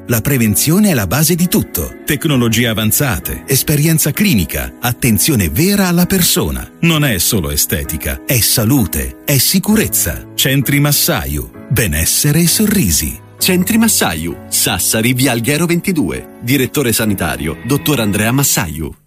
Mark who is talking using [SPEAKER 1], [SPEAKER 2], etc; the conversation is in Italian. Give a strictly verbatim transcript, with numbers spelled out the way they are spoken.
[SPEAKER 1] La prevenzione è la base di tutto. Tecnologie avanzate, esperienza clinica, attenzione vera alla persona. Non è solo estetica, è salute, è sicurezza. Centri Massaiu, benessere e sorrisi.
[SPEAKER 2] Centri Massaiu, Sassari, via Alghero ventidue. Direttore sanitario, dottor Andrea Massaiu.